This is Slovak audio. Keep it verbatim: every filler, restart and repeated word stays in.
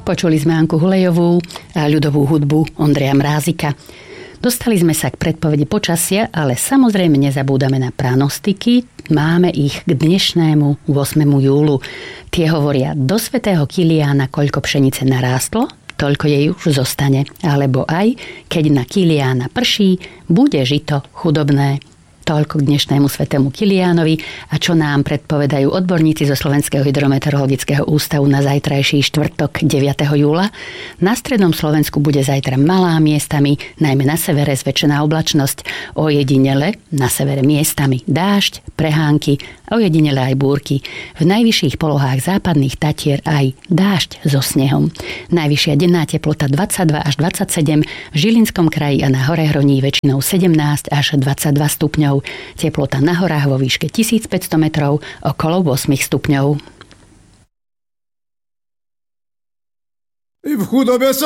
Počuli sme Anku Hulejovú a ľudovú hudbu Ondreja Mrázika. Dostali sme sa k predpovedi počasia, ale samozrejme nezabúdame na pranostiky. Máme ich k dnešnému ôsmemu júlu. Tie hovoria, do svätého Kiliána koľko pšenice narástlo, toľko jej už zostane. Alebo aj, keď na Kiliána prší, bude žito chudobné. Toľko k dnešnému svätému Kiliánovi a čo nám predpovedajú odborníci zo Slovenského hydrometeorologického ústavu na zajtrajší štvrtok deviateho júla. Na strednom Slovensku bude zajtra malá miestami, najmä na severe zväčšená oblačnosť, ojedinele na severe miestami dážď, prehánky a ojedinele aj búrky. V najvyšších polohách západných Tatier aj dážď so snehom. Najvyššia denná teplota dvadsaťdva až dvadsaťsedem, v Žilinskom kraji a na Horehroní väčšinou sedemnásť až dvadsaťdva stupňov. Teplota na horách vo výške tisícpäťsto metrov okolo osem stupňov. I v chudobe sa